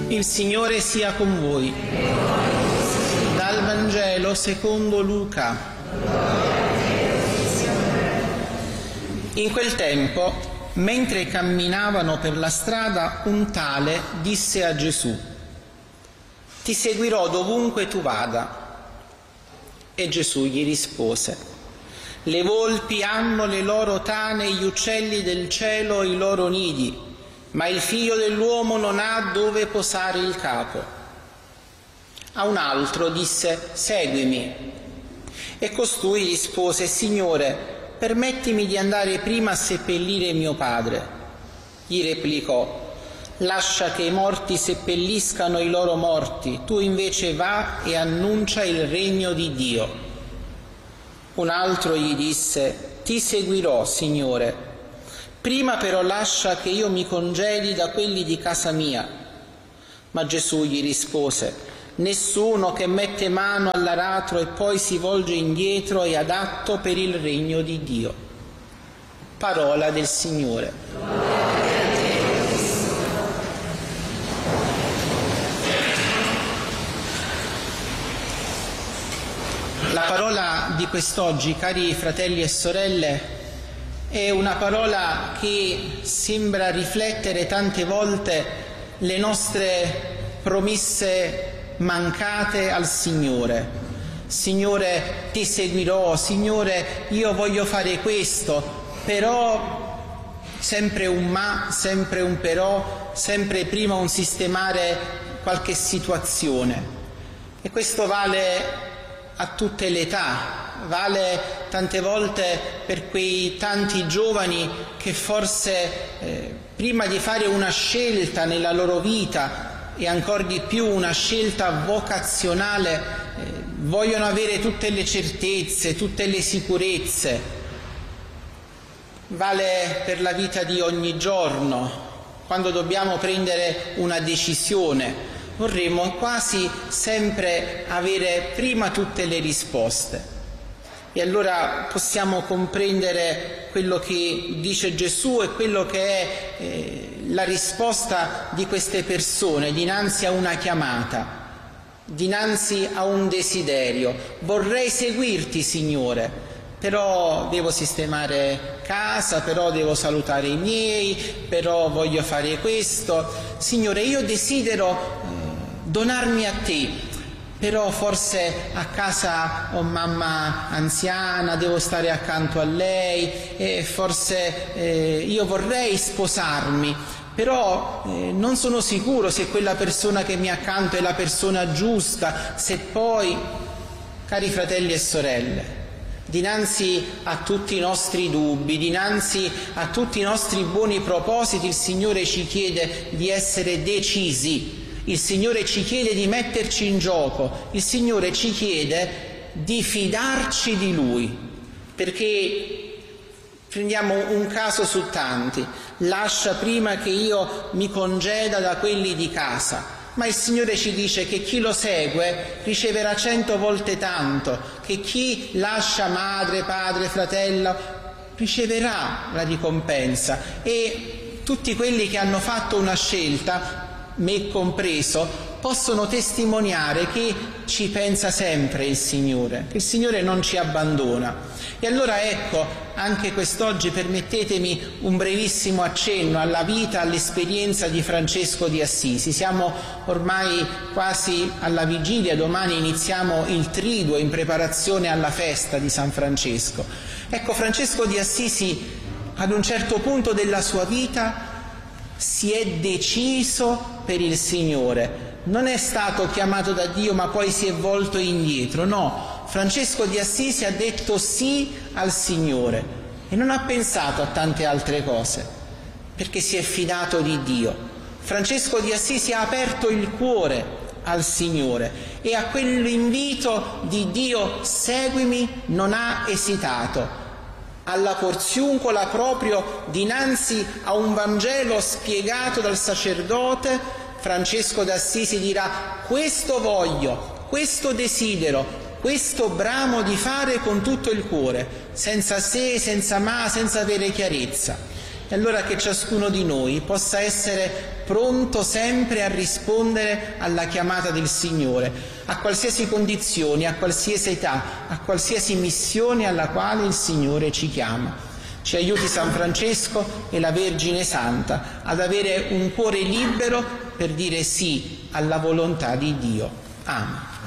Il Signore sia con voi. Dal Vangelo secondo Luca. In quel tempo, mentre camminavano per la strada, un tale disse a Gesù: «Ti seguirò dovunque tu vada». E Gesù gli rispose: «Le volpi hanno le loro tane, gli uccelli del cielo i loro nidi, ma il Figlio dell'uomo non ha dove posare il capo». A un altro disse: «Seguimi». E costui rispose: «Signore, permettimi di andare prima a seppellire mio padre». Gli replicò: «Lascia che i morti seppelliscano i loro morti, tu invece va e annuncia il regno di Dio». Un altro gli disse: «Ti seguirò, Signore, prima però lascia che io mi congedi da quelli di casa mia». Ma Gesù gli rispose: «Nessuno che mette mano all'aratro e poi si volge indietro è adatto per il regno di Dio». Parola del Signore. La parola di quest'oggi, cari fratelli e sorelle, è una parola che sembra riflettere tante volte le nostre promesse mancate al Signore. Signore, ti seguirò, Signore, io voglio fare questo, però sempre un ma, sempre un però, sempre prima un sistemare qualche situazione. E questo vale a tutte le età, vale tante volte per quei tanti giovani che forse prima di fare una scelta nella loro vita e ancor di più una scelta vocazionale vogliono avere tutte le certezze, tutte le sicurezze. Vale per la vita di ogni giorno, quando dobbiamo prendere una decisione. Vorremmo quasi sempre avere prima tutte le risposte. E allora possiamo comprendere quello che dice Gesù e quello che è la risposta di queste persone dinanzi a una chiamata, dinanzi a un desiderio. Vorrei seguirti, Signore, però devo sistemare casa, però devo salutare i miei, però voglio fare questo. Signore, io desidero donarmi a te, però forse a casa ho mamma anziana, devo stare accanto a lei, e forse io vorrei sposarmi, però non sono sicuro se quella persona che mi è accanto è la persona giusta, se poi, cari fratelli e sorelle, dinanzi a tutti i nostri dubbi, dinanzi a tutti i nostri buoni propositi, il Signore ci chiede di essere decisi. Il Signore ci chiede di metterci in gioco, il Signore ci chiede di fidarci di Lui, perché prendiamo un caso su tanti: lascia prima che io mi congeda da quelli di casa, ma il Signore ci dice che chi lo segue riceverà 100 volte tanto, che chi lascia madre, padre, fratello riceverà la ricompensa, e tutti quelli che hanno fatto una scelta, me compreso, possono testimoniare che ci pensa sempre il Signore, che il Signore non ci abbandona. E allora ecco, anche quest'oggi permettetemi un brevissimo accenno alla vita, all'esperienza di Francesco di Assisi. Siamo ormai quasi alla vigilia, domani iniziamo il triduo in preparazione alla festa di San Francesco. Ecco, Francesco di Assisi ad un certo punto della sua vita si è deciso per il Signore, non è stato chiamato da Dio ma poi si è volto indietro, no, Francesco di Assisi ha detto sì al Signore e non ha pensato a tante altre cose, perché si è fidato di Dio. Francesco di Assisi ha aperto il cuore al Signore e a quell'invito di Dio: seguimi, non ha esitato. Alla Porziuncola, proprio dinanzi a un Vangelo spiegato dal sacerdote, Francesco d'Assisi dirà: questo voglio, questo desidero, questo bramo di fare con tutto il cuore, senza se, senza ma, senza avere chiarezza. E allora che ciascuno di noi possa essere pronto sempre a rispondere alla chiamata del Signore, a qualsiasi condizione, a qualsiasi età, a qualsiasi missione alla quale il Signore ci chiama. Ci aiuti San Francesco e la Vergine Santa ad avere un cuore libero per dire sì alla volontà di Dio. Amen.